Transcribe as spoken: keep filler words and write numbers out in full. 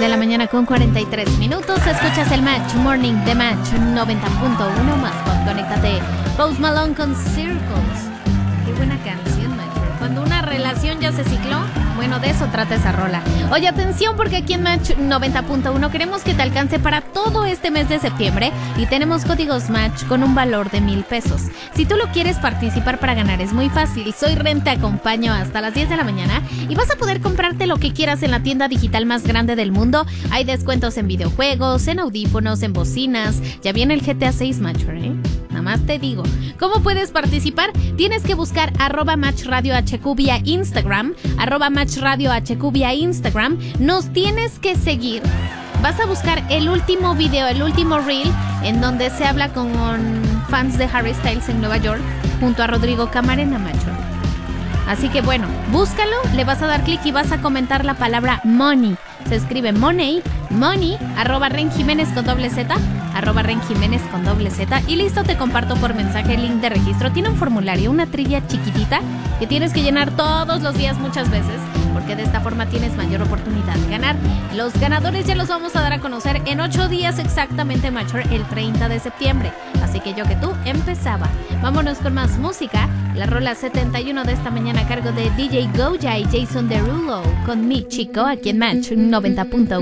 de la mañana con cuarenta y tres minutos. Escuchas el Match Morning de Match noventa punto uno más pop. Conéctate. Post Malone con Circles. Qué buena canción, Match. Cuando una relación ya se cicló, bueno, de eso trata esa rola. Oye, atención, porque aquí en Match noventa punto uno queremos que te alcance para todo este mes de septiembre y tenemos códigos Match con un valor de mil pesos. Si tú lo quieres participar para ganar, es muy fácil. Soy Ren, te acompaño hasta las diez de la mañana y vas a poder comprarte lo que quieras en la tienda digital más grande del mundo. Hay descuentos en videojuegos, en audífonos, en bocinas. Ya viene el G T A seis, Match, ¿eh? Nada más te digo. ¿Cómo puedes participar? Tienes que buscar arroba Match Radio H Q vía Instagram, arroba Match Radio H Q vía Instagram. Nos tienes que seguir. Vas a buscar el último video, el último reel, en donde se habla con fans de Harry Styles en Nueva York, junto a Rodrigo Camarena, Macho. Así que bueno, búscalo, le vas a dar clic y vas a comentar la palabra money. Se escribe money, money, arroba Ren Jiménez con doble Z, arroba Ren Jiménez con doble Z. Y listo, te comparto por mensaje el link de registro. Tiene un formulario, una trivia chiquitita que tienes que llenar todos los días muchas veces, porque de esta forma tienes mayor oportunidad de ganar. Los ganadores ya los vamos a dar a conocer en ocho días exactamente, Macho, el treinta de septiembre. Así que yo que tú empezaba. Vámonos con más música. La rola setenta y uno de esta mañana a cargo de D J Goya y Jason Derulo con Mi Chico aquí en Match noventa punto uno.